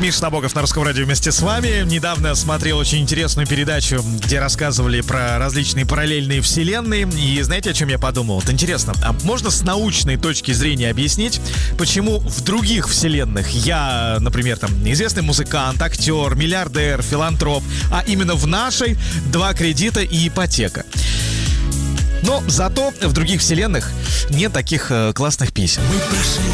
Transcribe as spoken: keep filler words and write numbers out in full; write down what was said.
Миша Набоков на Русском радио вместе с вами. Недавно смотрел очень интересную передачу, где рассказывали про различные параллельные вселенные. И знаете, о чем я подумал? Вот интересно, а можно с научной точки зрения объяснить, почему в других вселенных я, например, там, известный музыкант, актер, миллиардер, филантроп, а именно в нашей два кредита и ипотека? Но зато в других вселенных нет таких э, классных писем.